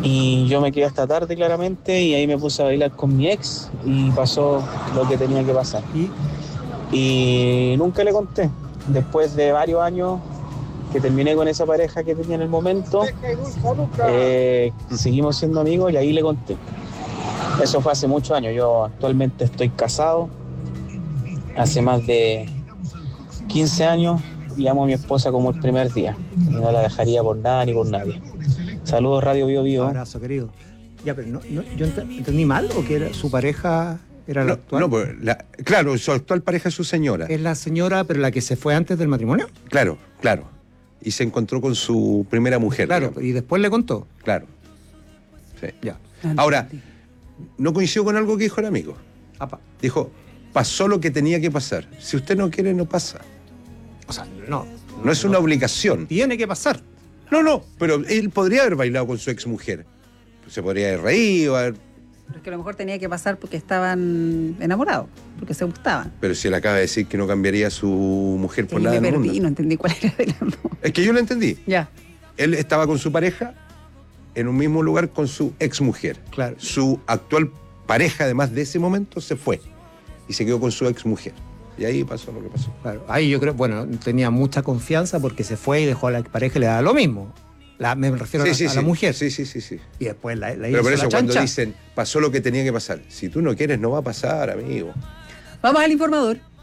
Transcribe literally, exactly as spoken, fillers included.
Y yo me quedé hasta tarde claramente y ahí me puse a bailar con mi ex y pasó lo que tenía que pasar. ¿Y? Y nunca le conté. Después de varios años que terminé con esa pareja que tenía en el momento, eh, seguimos siendo amigos y ahí le conté. Eso fue hace muchos años. Yo actualmente estoy casado, hace más de quince años y amo a mi esposa como el primer día. Y no la dejaría por nada ni por nadie. Saludos, Radio Bio Bio. Un abrazo, querido. Ya, pero no, no, ¿yo ent entendí mal o que era su pareja era la No, actual? no, pues, la, claro, su actual pareja es su señora. Es la señora, pero la que se fue antes del matrimonio. Claro, claro. Y se encontró con su primera mujer. Claro, digamos. y después le contó. Claro. Sí. Ya. Ahora, no coincido con algo que dijo el amigo. Apa. Dijo, pasó lo que tenía que pasar. Si usted no quiere, no pasa. O sea, no. No es una obligación. Tiene que pasar. No, no, pero él podría haber bailado con su exmujer. Se podría haber reído, haber... Pero es que a lo mejor tenía que pasar porque estaban enamorados, porque se gustaban. pero si él acaba de decir que no cambiaría a su mujer por Sí, nada me en el perdí, mundo. no entendí cuál era de las dos. Es que yo lo entendí. Ya. Él estaba con su pareja en un mismo lugar con su exmujer. Claro. Su actual pareja, además de ese momento, se fue y se quedó con su exmujer. Y ahí pasó lo que pasó. Claro. Ahí yo creo, bueno, tenía mucha confianza porque se fue y dejó a la pareja y le daba lo mismo. La, me refiero Sí, a, la, sí, a sí. la mujer. Sí, sí, sí, sí. Y después la, la Pero por hizo eso la cuando chancha. dicen, pasó lo que tenía que pasar. Si tú no quieres, no va a pasar, amigo. Vamos al informador.